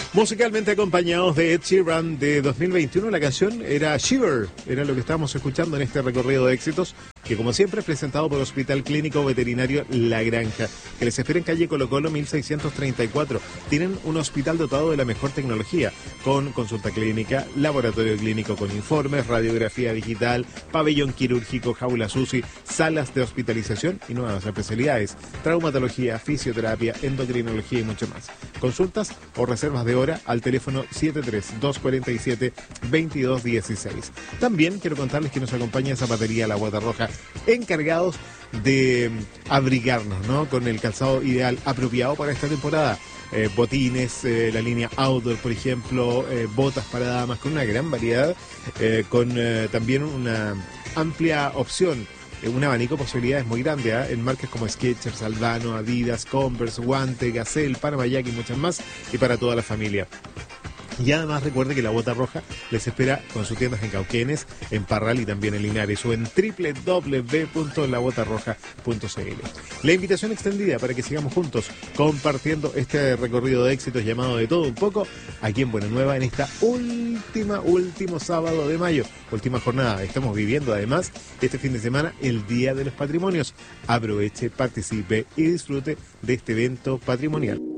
Musicalmente acompañados de Ed Sheeran de 2021, la canción era Shiver, era lo que estábamos escuchando en este recorrido de éxitos, que como siempre es presentado por Hospital Clínico Veterinario La Granja, que les espera en calle Colo Colo 1634. Tienen un hospital dotado de la mejor tecnología, con consulta clínica, laboratorio clínico con informes, radiografía digital, pabellón quirúrgico, jaula SUSI, salas de hospitalización y nuevas especialidades, traumatología, fisioterapia, endocrinología y mucho más. Consultas o reservas de hora al teléfono 73-247-2216. También quiero contarles que nos acompaña Zapatería La Guata Roja, encargados de abrigarnos, ¿no?, con el calzado ideal apropiado para esta temporada. Botines, la línea outdoor, por ejemplo, botas para damas, con una gran variedad, con también una amplia opción, un abanico de posibilidades muy grande, en marcas como Skechers, Albano, Adidas, Converse, Guante, Gazelle, Panama Jack y muchas más, y para toda la familia. Y además recuerde que La Guata Roja les espera con sus tiendas en Cauquenes, en Parral y también en Linares, o en www.laguatarroja.cl. La invitación extendida para que sigamos juntos compartiendo este recorrido de éxitos llamado De Todo Un Poco, aquí en Buena Nueva, en esta último sábado de mayo, última jornada. Estamos viviendo además este fin de semana el Día de los Patrimonios. Aproveche, participe y disfrute de este evento patrimonial.